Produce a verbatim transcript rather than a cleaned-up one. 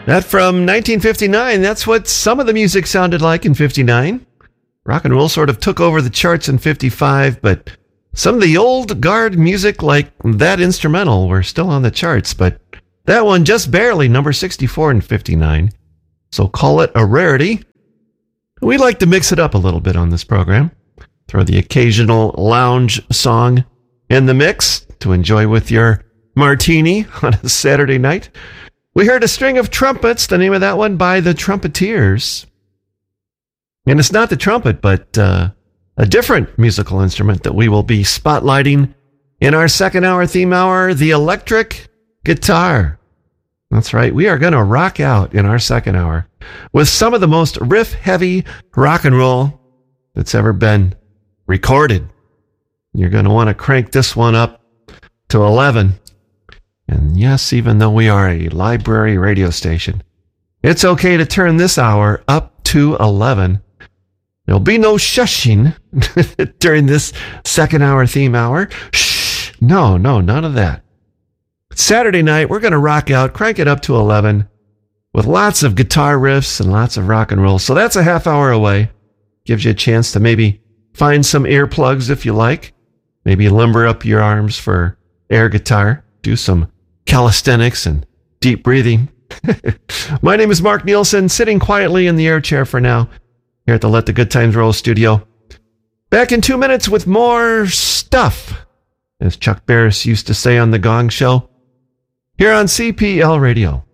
That from nineteen fifty-nine, that's what some of the music sounded like in fifty-nine. Rock and roll sort of took over the charts in fifty-five, but some of the old guard music like that instrumental were still on the charts, but that one just barely, number sixty-four in fifty-nine. So call it a rarity. We like to mix it up a little bit on this program. Throw the occasional lounge song in the mix to enjoy with your martini on a Saturday night. We heard A String of Trumpets, the name of that one, by the Trumpeteers. And it's not the trumpet, but uh, a different musical instrument that we will be spotlighting in our second hour theme hour, the electric guitar. That's right, we are going to rock out in our second hour with some of the most riff-heavy rock and roll that's ever been recorded. You're going to want to crank this one up to eleven. And yes, even though we are a library radio station, it's okay to turn this hour up to eleven. There'll be no shushing during this second hour theme hour. Shh. No, no, none of that. Saturday night, we're going to rock out, crank it up to eleven with lots of guitar riffs and lots of rock and roll. So that's a half hour away. Gives you a chance to maybe find some earplugs if you like. Maybe limber up your arms for air guitar. Do some calisthenics and deep breathing. My name is Mark Nielsen, sitting quietly in the air chair for now, here at the Let the Good Times Roll studio. Back in two minutes with more stuff, as Chuck Barris used to say on The Gong Show, here on C P L Radio.